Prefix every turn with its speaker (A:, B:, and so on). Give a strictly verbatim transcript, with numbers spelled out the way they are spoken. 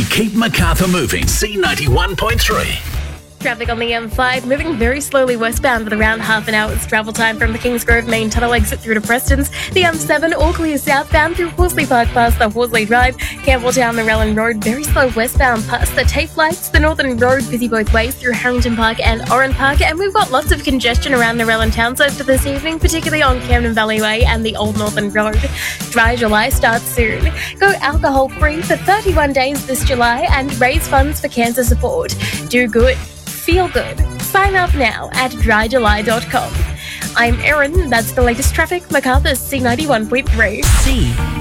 A: We keep Macarthur moving. C ninety-one point three.
B: Traffic on the M five moving very slowly westbound with around half an hour's travel time from the Kingsgrove main tunnel exit through to Preston's. The M seven all clear southbound through Horsley Park past the Horsley Drive, Campbelltown, the Rellan Road, very slow westbound past the TAFE lights, the Northern Road busy both ways through Harrington Park and Oran Park, and we've got lots of congestion around the Rellan town side for this evening, particularly on Camden Valley Way and the Old Northern Road. Dry July starts soon. Go alcohol free for thirty-one days this July and raise funds for cancer support. Do good. Feel good. Sign up now at dry july dot com. I'm Erin. That's the latest traffic. Macarthur C ninety-one point three.
C: C